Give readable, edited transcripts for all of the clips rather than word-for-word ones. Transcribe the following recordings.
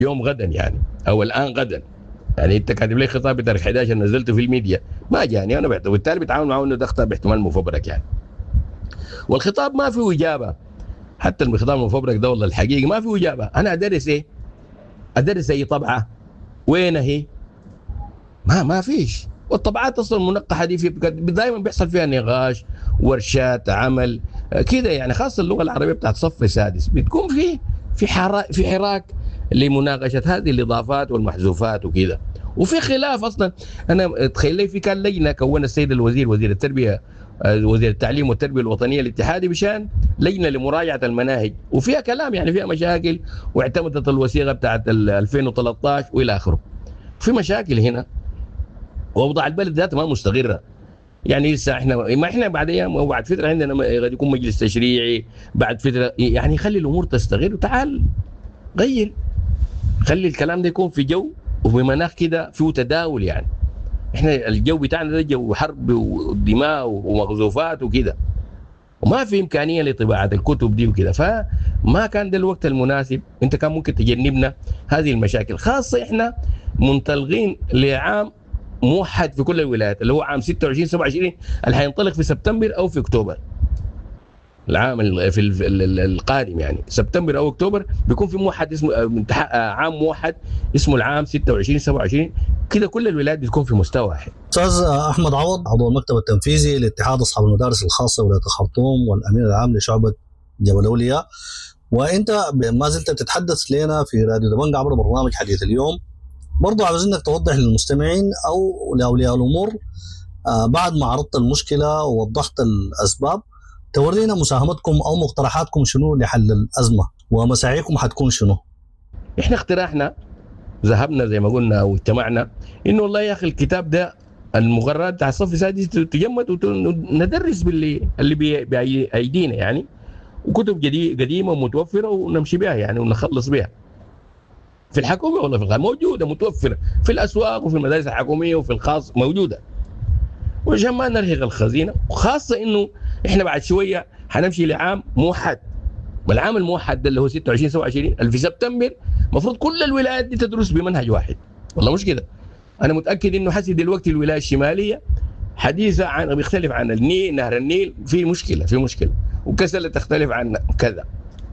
يوم غدا يعني أو الآن غدا. يعني أنت كاتب لي خطاب بتاريخ 11 نزلته في الميديا ما جاني أنا بعته، وبالتالي بتعامل معه إنه ده خطاب باحتمال مفبرك يعني. والخطاب ما فيه إجابة، حتى الخطاب المفبرك ده والله الحقيقي ما فيه إجابة. أنا أدرس إيه؟ أدرس أي طبعة؟ وين هي؟ ما فيش. والطبعات اصلا المنقحه دي في دائما بيحصل فيها نقاش، ورشات عمل كده يعني، خاصه اللغه العربيه بتاعت صف سادس بتكون في حراك لمناقشه هذه الاضافات والمحذوفات وكده، وفي خلاف اصلا. انا تخيل لي في كان لجنه كون السيد الوزير وزير التربيه وزير التعليم والتربيه الوطنيه الاتحادي بشان لجنه لمراجعه المناهج، وفيها كلام يعني فيها مشاكل، واعتمدت الوثيقه بتاعت 2013 والى اخره. في مشاكل هنا، واوضاع البلد ذاتها ما مستقره يعني. لسه احنا بعد ايام وبعد فتره عندنا قد يكون مجلس تشريعي، بعد فتره يعني خلي الامور تستقر وتعال غير، خلي الكلام ده يكون في جو وفي مناخ كده فيه تداول يعني. احنا الجو بتاعنا ده جو حرب ودماء ومغزوفات وكده، وما في امكانيه لطباعه الكتب دي وكده، فما كان ده الوقت المناسب. انت كان ممكن تجنبنا هذه المشاكل، خاصه احنا منطلقين لعام موحد في كل الولايات اللي هو عام 26 27 اللي هينطلق في سبتمبر او في اكتوبر العام في القادم يعني. سبتمبر او اكتوبر بيكون في موحد اسمه عام موحد اسمه العام 26 27 كده، كل الولايات بتكون في مستوى واحد. استاذ احمد عوض، عضو المكتب التنفيذي لاتحاد اصحاب المدارس الخاصه ولايه الخرطوم والامين العام لشعبه جبل اولياء، وانت ما زلت تتحدث لنا في راديو دبنجة عبر برنامج حديث اليوم. برضو عاوزينك توضح للمستمعين او لاولياء الامور بعد ما عرضت المشكله ووضحت الاسباب، تورينا مساهمتكم او مقترحاتكم شنو لحل الازمه، ومساعيكم حتكون شنو. احنا اقتراحنا ذهبنا زي ما قلنا واجتمعنا انه والله يا اخي الكتاب ده المقررات بتاع الصف السادس تجمد وندرس اللي بايدينا يعني، وكتب قديمه ومتوفره ونمشي بها يعني ونخلص بها. في الحكومه والله في الخاص موجوده متوفره، في الاسواق وفي المدارس الحكوميه وفي الخاص موجوده، وعشان ما نرهق الخزينه، وخاصه انه احنا بعد شويه حنمشي لعام موحد، والعام الموحد ده اللي هو 26 27 اللي في سبتمبر المفروض كل الولايات دي تدرس بمنهج واحد. والله مش كده، انا متاكد انه حسي دلوقتي الولايه الشماليه حديثه عن بيختلف عن النيل، نهر النيل في مشكله وكسله تختلف عن كذا،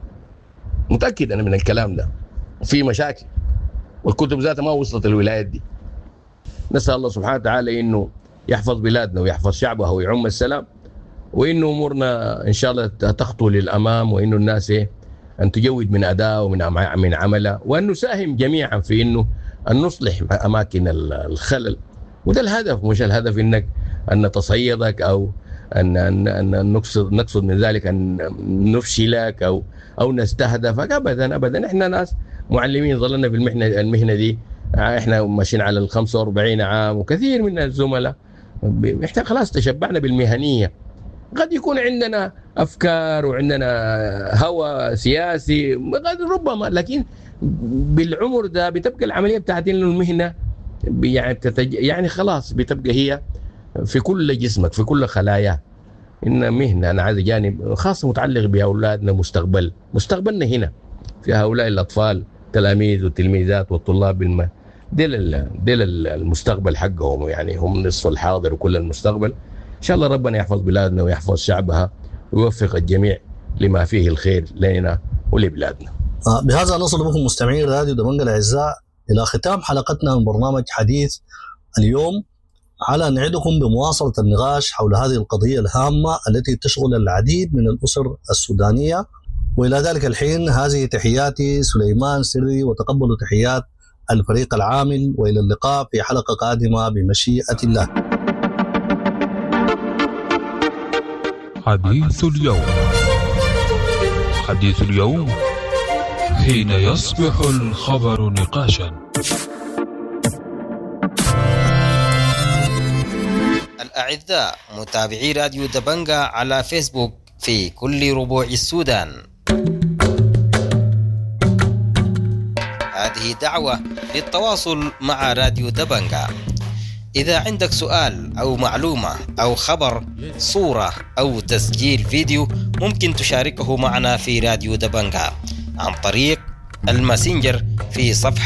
متاكد انا من الكلام ده، في مشاكل والكتب ذاتها ما وصلت الولايات دي. نسال الله سبحانه وتعالى انه يحفظ بلادنا ويحفظ شعبها ويعم السلام، وانه امورنا ان شاء الله تخطو للامام، وانه الناس ان تجود من اداء ومن عملها، وان نساهم جميعا في انه ان نصلح اماكن الخلل. وده الهدف، مش الهدف انك ان نتصيدك او ان نقصد من ذلك ان نفشلك او نستهدفك، ابدا. احنا ناس معلمين ظلنا في المهنه دي، احنا ماشيين على ال 45 عام، وكثير من الزملاء احنا خلاص تشبعنا بالمهنيه. قد يكون عندنا افكار وعندنا هوى سياسي قد ربما، لكن بالعمر ده بتبقى العمليه بتاعت انه المهنه يعني خلاص بتبقى هي في كل جسمك في كل خلايا. ان مهنه انا عايز جانب خاص متعلق باولادنا، مستقبلنا هنا في هؤلاء الاطفال، تلاميذ والتلميذات والطلاب ديل المستقبل حقهم يعني، هم نصف الحاضر وكل المستقبل. ان شاء الله ربنا يحفظ بلادنا ويحفظ شعبها ويوفق الجميع لما فيه الخير لنا ولبلادنا. بهذا نصل بكم مستمعين راديو دبنجة الاعزاء الى ختام حلقتنا من برنامج حديث اليوم، على نعدكم بمواصله النقاش حول هذه القضيه الهامه التي تشغل العديد من الاسر السودانيه. والى ذلك الحين هذه تحياتي سليمان سري، وتقبلوا تحيات الفريق العامل، والى اللقاء في حلقه قادمه بمشيئه الله. حديث اليوم. حديث اليوم حين يصبح الخبر نقاشا. الأعزاء متابعي راديو دبنجة على فيسبوك في كل ربوع السودان، هذه دعوة للتواصل مع راديو دبنجة. إذا عندك سؤال أو معلومة أو خبر، صورة أو تسجيل فيديو، ممكن تشاركه معنا في راديو دبنجة عن طريق الماسنجر في صفحة